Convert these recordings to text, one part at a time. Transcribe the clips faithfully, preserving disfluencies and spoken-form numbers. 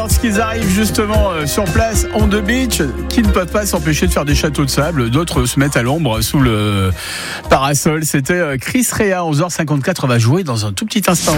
lorsqu'ils arrivent justement euh, sur place on the beach, qui ne peuvent pas s'empêcher de faire des châteaux de sable, d'autres se mettent à l'ombre sous le parasol. C'était euh, Chris Rea, onze heures cinquante-quatre, on va jouer dans un tout petit instant.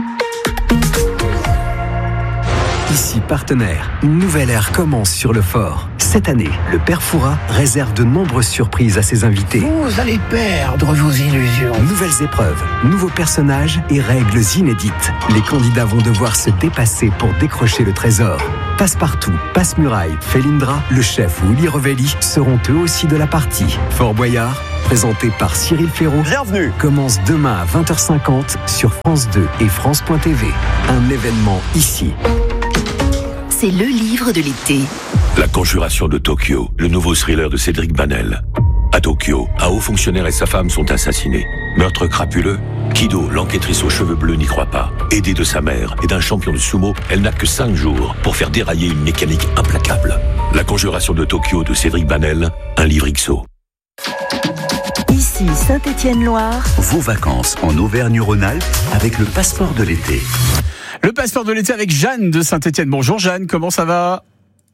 Ici Partenaire, une nouvelle ère commence sur le fort. Cette année, le Père Fouras réserve de nombreuses surprises à ses invités. Vous allez perdre vos illusions. Nouvelles épreuves, nouveaux personnages et règles inédites. Les candidats vont devoir se dépasser pour décrocher le trésor. Passepartout, Passe-Muraille, Felindra, le chef ou Willy Revelli seront eux aussi de la partie. Fort Boyard, présenté par Cyril Ferraud, Bienvenue. commence demain à vingt heures cinquante sur France deux et France point T V. Un événement ici. C'est le livre de l'été. La Conjuration de Tokyo, le nouveau thriller de Cédric Banel. À Tokyo, un haut fonctionnaire et sa femme sont assassinés. Meurtre crapuleux, Kido, l'enquêtrice aux cheveux bleus, n'y croit pas. Aidée de sa mère et d'un champion de sumo, elle n'a que cinq jours pour faire dérailler une mécanique implacable. La Conjuration de Tokyo de Cédric Banel, un livre X O. Ici Saint-Étienne-Loire. Vos vacances en Auvergne-Rhône-Alpes avec le passeport de l'été. Le passeport de l'été avec Jeanne de Saint-Étienne. Bonjour Jeanne, comment ça va ? Allô ?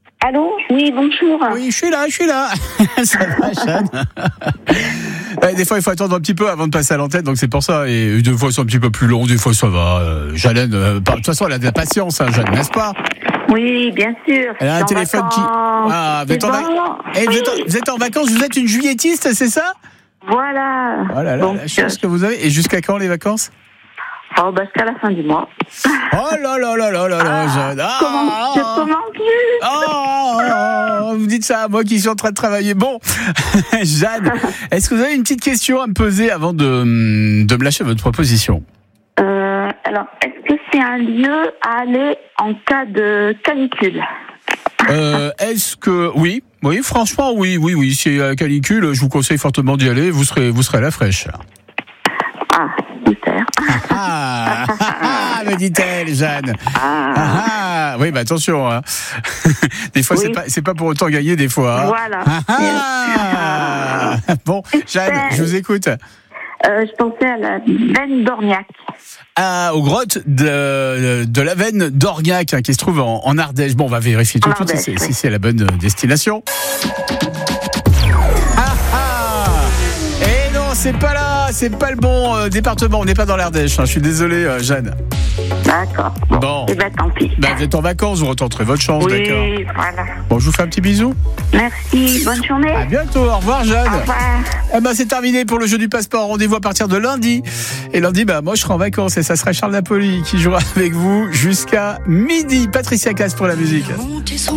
Oui, bonjour. Oui, je suis là, je suis là. Ça va, Jeanne ? Ouais, des fois, il faut attendre un petit peu avant de passer à l'antenne, donc c'est pour ça. Et des fois, c'est un petit peu plus long, des fois, ça va. Euh, Jeanne, euh, de toute façon, elle a de la patience, hein, Jeanne, n'est-ce pas ? Oui, bien sûr. Elle a un téléphone qui... Ah, vous êtes, en... Va... hey, vous, êtes en... vous êtes en vacances, vous êtes une juillettiste, c'est ça ? Voilà. Voilà, donc, la chance que vous avez. Et jusqu'à quand les vacances ? Oh, bah, jusqu'à la fin du mois. Oh là là là là là là, Jeanne. Ah, comment, je commence plus. Oh, oh, oh, vous dites ça à moi qui suis en train de travailler. Bon, Jeanne, est-ce que vous avez une petite question à me poser avant de, de me lâcher votre proposition ? euh, Alors, est-ce que c'est un lieu à aller en cas de canicule ? Euh, est-ce que oui, oui, franchement, oui, oui, oui. Si la canicule, je vous conseille fortement d'y aller. Vous serez, vous serez à la fraîche. Ah, super. Ah, ah, ah, me dit-elle, Jeanne. Ah, ah, ah oui, bah attention. Hein. Des fois, oui. c'est pas, c'est pas pour autant gagner des fois. Hein. Voilà. Ah, ah. Bon, Jeanne, je vous écoute. Euh, je pensais à la veine d'Orniac. Ah, aux grottes de, de la veine d'Orniac, hein, qui se trouve en, en Ardèche. Bon, on va vérifier tout de suite si, si c'est la bonne destination. Ah, ah. Et non, c'est pas là, c'est pas le bon euh, département. On n'est pas dans l'Ardèche. Hein. Je suis désolé, euh, Jeanne. D'accord. Bon. bon. Et ben tant pis. Bah, vous êtes en vacances, vous retenterez votre chance, oui, d'accord. Oui, voilà. Bon, je vous fais un petit bisou. Merci, bonne journée. À bientôt, au revoir, Jeanne. Au revoir. Eh ben, c'est terminé pour le jeu du passeport. Rendez-vous à partir de lundi. Et lundi, bah, moi, je serai en vacances et ça sera Charles Napoli qui jouera avec vous jusqu'à midi. Patricia Cass pour la musique.